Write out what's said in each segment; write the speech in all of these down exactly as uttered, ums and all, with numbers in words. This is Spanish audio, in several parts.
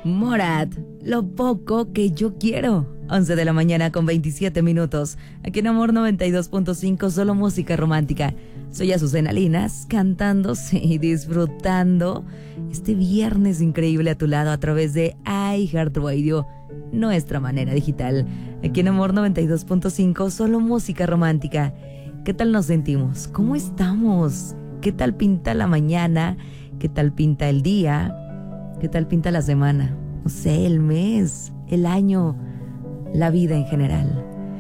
Morat, lo poco que yo quiero. once de la mañana con veintisiete minutos. Aquí en Amor noventa y dos punto cinco, solo música romántica. Soy Azucena Linas, cantándose y disfrutando este viernes increíble a tu lado a través de iHeartRadio, nuestra manera digital. Aquí en Amor noventa y dos punto cinco, solo música romántica. ¿Qué tal nos sentimos? ¿Cómo estamos? ¿Qué tal pinta la mañana? ¿Qué tal pinta el día? ¿Qué tal pinta la semana? No sé, el mes, el año, la vida en general.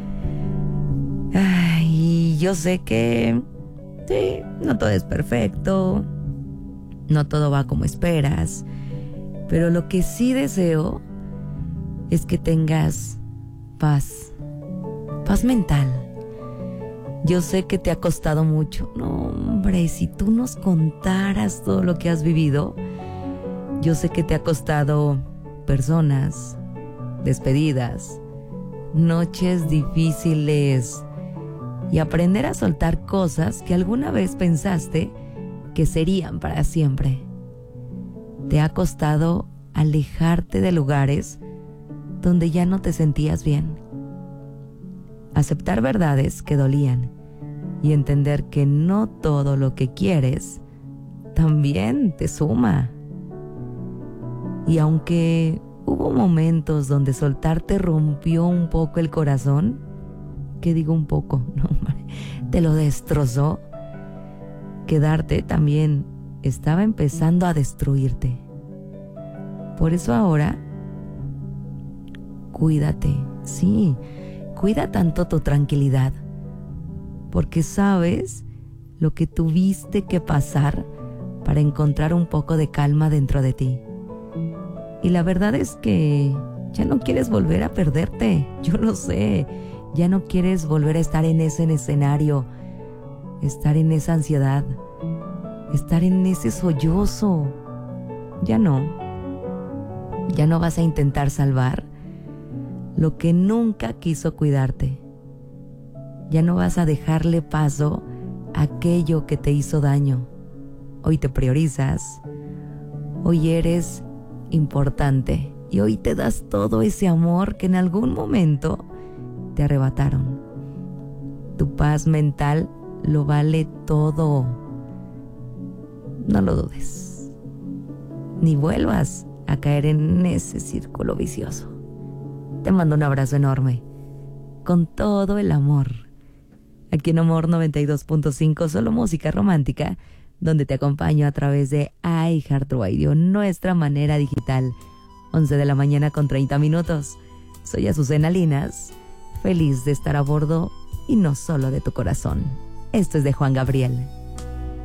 Ay, yo sé que sí, no todo es perfecto, no todo va como esperas, pero lo que sí deseo es que tengas paz, paz mental. Yo sé que te ha costado mucho. No, hombre, si tú nos contaras todo lo que has vivido. Yo sé que te ha costado personas, despedidas, noches difíciles y aprender a soltar cosas que alguna vez pensaste que serían para siempre. Te ha costado alejarte de lugares donde ya no te sentías bien. Aceptar verdades que dolían y entender que no todo lo que quieres también te suma. Y aunque hubo momentos donde soltarte rompió un poco el corazón, ¿qué digo un poco? No, te lo destrozó. Quedarte también estaba empezando a destruirte. Por eso ahora, cuídate, sí, cuida tanto tu tranquilidad, porque sabes lo que tuviste que pasar para encontrar un poco de calma dentro de ti. Y la verdad es que ya no quieres volver a perderte, yo lo sé. Ya no quieres volver a estar en ese escenario, estar en esa ansiedad, estar en ese sollozo. Ya no. Ya no vas a intentar salvar lo que nunca quiso cuidarte. Ya no vas a dejarle paso a aquello que te hizo daño. Hoy te priorizas. Hoy eres importante y hoy te das todo ese amor que en algún momento te arrebataron. Tu paz mental lo vale todo. No lo dudes, ni vuelvas a caer en ese círculo vicioso. Te mando un abrazo enorme con todo el amor. Aquí en Amor noventa y dos punto cinco, solo música romántica, donde te acompaño a través de iHeartRadio, nuestra manera digital. once de la mañana con treinta minutos. Soy Azucena Linas, feliz de estar a bordo y no solo de tu corazón. Esto es de Juan Gabriel.